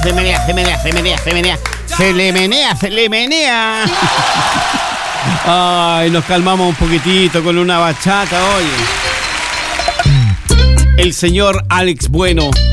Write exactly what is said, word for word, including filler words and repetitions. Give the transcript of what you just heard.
se menea, se menea, se menea, se menea. Se le menea, se le menea. Ay, nos calmamos un poquitito con una bachata, oye. El señor Alex Bueno